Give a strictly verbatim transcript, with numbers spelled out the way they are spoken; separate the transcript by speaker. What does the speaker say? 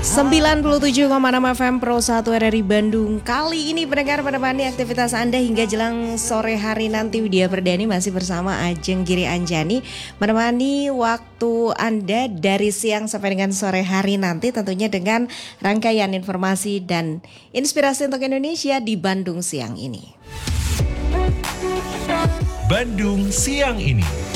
Speaker 1: sembilan puluh tujuh koma enam F M Pro satu R R I Bandung. Kali ini pendengar menemani aktivitas Anda hingga jelang sore hari nanti. Widya Perdani masih bersama Ajeng Giri Anjani, menemani waktu Anda dari siang sampai dengan sore hari nanti, tentunya dengan rangkaian informasi dan inspirasi untuk Indonesia di Bandung siang ini.
Speaker 2: Bandung siang ini.